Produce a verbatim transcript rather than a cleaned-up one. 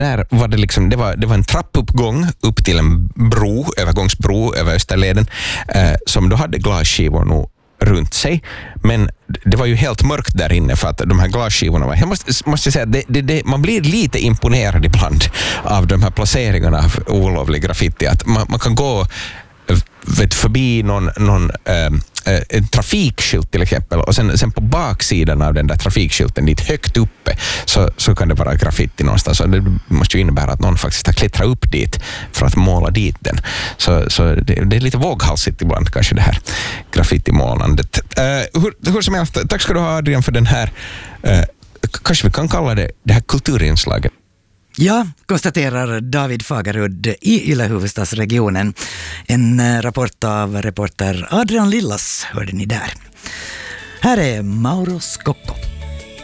Där var det liksom, det var, det var en trappuppgång upp till en bro, övergångsbro över Österleden, eh, som då hade glasskivor nog runt sig, men det var ju helt mörkt där inne för att de här glasskivorna var, jag måste, måste säga det, det, det, man blir lite imponerad ibland av de här placeringarna av olovlig graffiti, att man, man kan gå vet, förbi någon, någon äh, äh, trafikskylt till exempel, och sen, sen på baksidan av den där trafikskylten dit högt uppe så, så kan det vara graffiti någonstans, och det måste ju innebära att någon faktiskt har klättrat upp dit för att måla dit den, så, så det, det är lite våghalsigt ibland kanske det här graffitimålandet. Äh, hur, hur som helst, tack ska du ha Adrian för den här äh, kanske vi kan kalla det det här kulturinslaget. Ja, konstaterar David Fagerud i Yle huvudstadsregionen. En rapport av reporter Adrian Lillas hörde ni där. Här är Mauro Scocco.